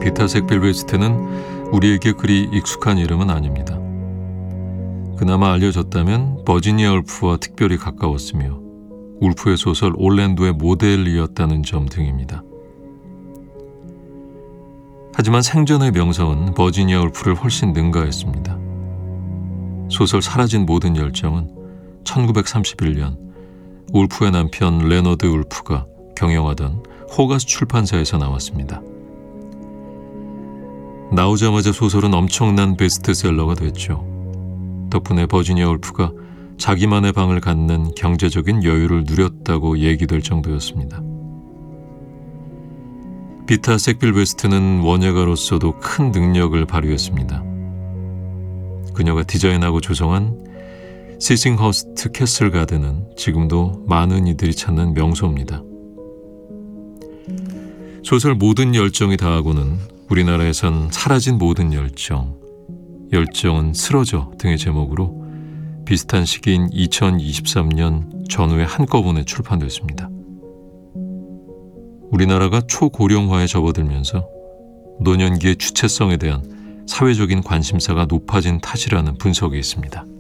비타 색빌베스트는 우리에게 그리 익숙한 이름은 아닙니다. 그나마 알려졌다면 버지니아 울프와 특별히 가까웠으며 울프의 소설 올랜도의 모델이었다는 점 등입니다. 하지만 생전의 명성은 버지니아 울프를 훨씬 능가했습니다. 소설 사라진 모든 열정은 1931년 울프의 남편 레너드 울프가 경영하던 호가스 출판사에서 나왔습니다. 나오자마자 소설은 엄청난 베스트셀러가 됐죠. 덕분에 버지니아 울프가 자기만의 방을 갖는 경제적인 여유를 누렸다고 얘기될 정도였습니다. 비타 색빌베스트는 원예가로서도 큰 능력을 발휘했습니다. 그녀가 디자인하고 조성한 시싱허스트 캐슬 가든은 지금도 많은 이들이 찾는 명소입니다. 소설 모든 열정이 다하고는 우리나라에선 사라진 모든 열정, 열정은 쓰러져 등의 제목으로 비슷한 시기인 2023년 전후에 한꺼번에 출판됐습니다. 우리나라가 초고령화에 접어들면서 노년기의 주체성에 대한 사회적인 관심사가 높아진 탓이라는 분석이 있습니다.